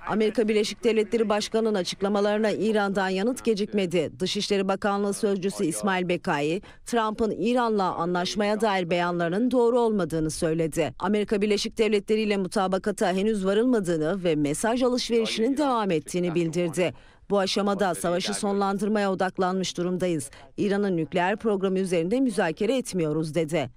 Amerika Birleşik Devletleri Başkanı'nın açıklamalarına İran'dan yanıt gecikmedi. Dışişleri Bakanlığı Sözcüsü İsmail Bekai, Trump'ın İran'la anlaşmaya dair beyanlarının doğru olmadığını söyledi. Amerika Birleşik Devletleri ile mutabakata henüz varılmadığını ve mesaj alışverişinin devam ettiğini bildirdi. Bu aşamada savaşı sonlandırmaya odaklanmış durumdayız. İran'ın nükleer programı üzerinde müzakere etmiyoruz dedi.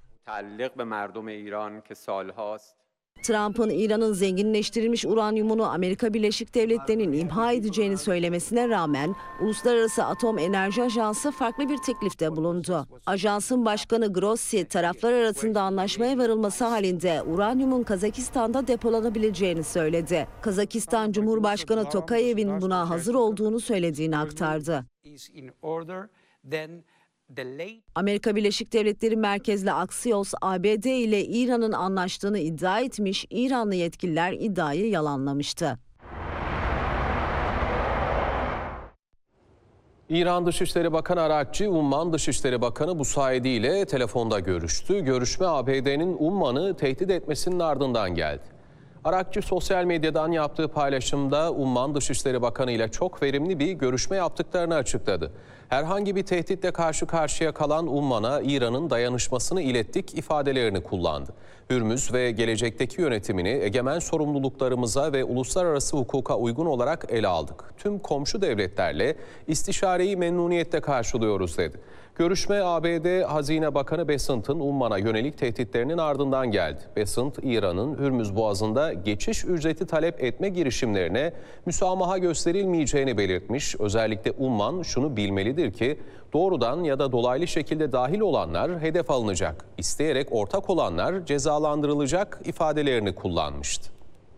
Trump'ın İran'ın zenginleştirilmiş uranyumunu Amerika Birleşik Devletleri'nin imha edeceğini söylemesine rağmen Uluslararası Atom Enerji Ajansı farklı bir teklifte bulundu. Ajansın başkanı Grossi, taraflar arasında anlaşmaya varılması halinde uranyumun Kazakistan'da depolanabileceğini söyledi. Kazakistan Cumhurbaşkanı Tokayev'in buna hazır olduğunu söylediğini aktardı. Amerika Birleşik Devletleri merkezli Axios, ABD ile İran'ın anlaştığını iddia etmiş, İranlı yetkililer iddiayı yalanlamıştı. İran Dışişleri Bakanı Arakçı, Umman Dışişleri Bakanı Busaidi ile telefonda görüştü. Görüşme ABD'nin Umman'ı tehdit etmesinin ardından geldi. Arakçı sosyal medyadan yaptığı paylaşımda Umman Dışişleri Bakanı ile çok verimli bir görüşme yaptıklarını açıkladı. Herhangi bir tehditle karşı karşıya kalan Umman'a İran'ın dayanışmasını ilettik ifadelerini kullandı. Hürmüz ve gelecekteki yönetimini egemen sorumluluklarımıza ve uluslararası hukuka uygun olarak ele aldık. Tüm komşu devletlerle istişareyi memnuniyetle karşılıyoruz dedi. Görüşme ABD Hazine Bakanı Bessent'ın Umman'a yönelik tehditlerinin ardından geldi. Bessent, İran'ın Hürmüz Boğazı'nda geçiş ücreti talep etme girişimlerine müsamaha gösterilmeyeceğini belirtmiş. Özellikle Umman şunu bilmelidir ki doğrudan ya da dolaylı şekilde dahil olanlar hedef alınacak. İsteyerek ortak olanlar cezalandırılacak ifadelerini kullanmıştı.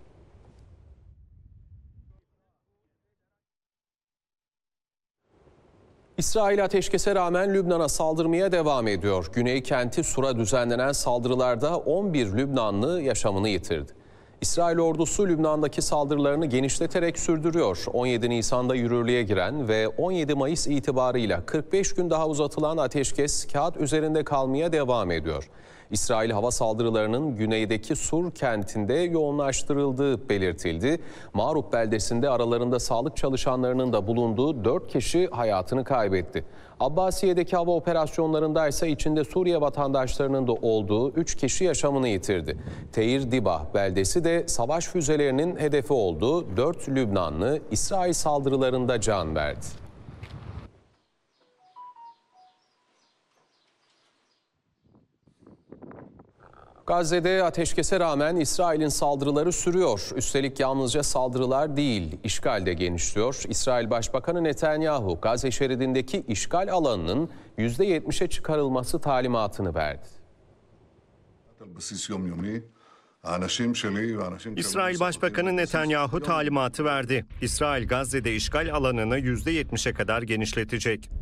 İsrail ateşkese rağmen Lübnan'a saldırmaya devam ediyor. Güney kenti Sur'a düzenlenen saldırılarda 11 Lübnanlı yaşamını yitirdi. İsrail ordusu Lübnan'daki saldırılarını genişleterek sürdürüyor. 17 Nisan'da yürürlüğe giren ve 17 Mayıs itibarıyla 45 gün daha uzatılan ateşkes kağıt üzerinde kalmaya devam ediyor. İsrail hava saldırılarının güneydeki Sur kentinde yoğunlaştırıldığı belirtildi. Ma'rub beldesinde aralarında sağlık çalışanlarının da bulunduğu 4 kişi hayatını kaybetti. Abbasiye'deki hava operasyonlarında ise içinde Suriye vatandaşlarının da olduğu 3 kişi yaşamını yitirdi. Teir Dibah beldesi de savaş füzelerinin hedefi oldu. 4 Lübnanlı İsrail saldırılarında can verdi. Gazze'de ateşkese rağmen İsrail'in saldırıları sürüyor. Üstelik yalnızca saldırılar değil, işgal de genişliyor. İsrail Başbakanı Netanyahu, Gazze şeridindeki işgal alanının %70'e çıkarılması talimatını verdi. İsrail Başbakanı Netanyahu talimatı verdi. İsrail Gazze'de işgal alanını %70'e kadar genişletecek.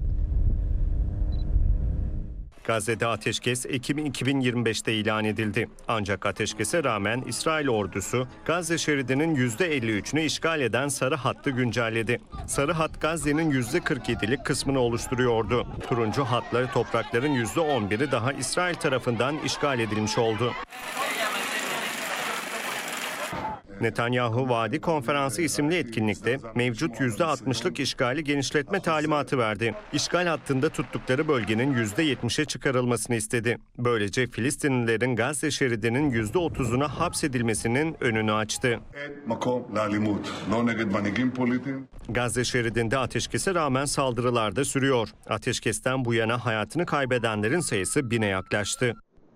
Gazze'de ateşkes Ekim 2025'te ilan edildi. Ancak ateşkese rağmen İsrail ordusu Gazze şeridinin %53'ünü işgal eden sarı hattı güncelledi. Sarı hat Gazze'nin %47'lik kısmını oluşturuyordu. Turuncu hatları toprakların %11'i daha İsrail tarafından işgal edilmiş oldu. Netanyahu Vadi Konferansı isimli etkinlikte mevcut %60'lık işgali genişletme talimatı verdi. İşgal hattında tuttukları bölgenin %70'e çıkarılmasını istedi. Böylece Filistinlilerin Gazze şeridinin %30'una hapsedilmesinin önünü açtı. Gazze şeridinde ateşkese rağmen saldırılar da sürüyor. Ateşkesten bu yana hayatını kaybedenlerin sayısı 1000'e yaklaştı.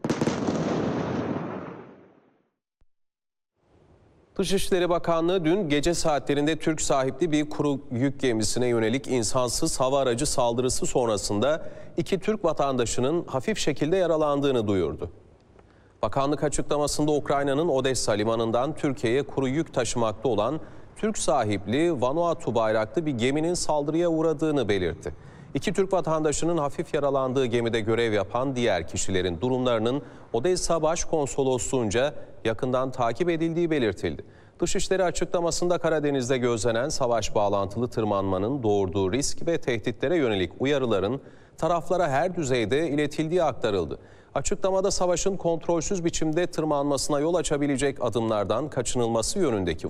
Dışişleri Bakanlığı dün gece saatlerinde Türk sahipli bir kuru yük gemisine yönelik insansız hava aracı saldırısı sonrasında 2 Türk vatandaşının hafif şekilde yaralandığını duyurdu. Bakanlık açıklamasında Ukrayna'nın Odessa limanından Türkiye'ye kuru yük taşımakta olan Türk sahipli Vanuatu bayraklı bir geminin saldırıya uğradığını belirtti. 2 Türk vatandaşının hafif yaralandığı gemide görev yapan diğer kişilerin durumlarının Odessa Başkonsolosluğunca yakından takip edildiği belirtildi. Dışişleri açıklamasında Karadeniz'de gözlenen savaş bağlantılı tırmanmanın doğurduğu risk ve tehditlere yönelik uyarıların taraflara her düzeyde iletildiği aktarıldı. Açıklamada savaşın kontrolsüz biçimde tırmanmasına yol açabilecek adımlardan kaçınılması yönündeki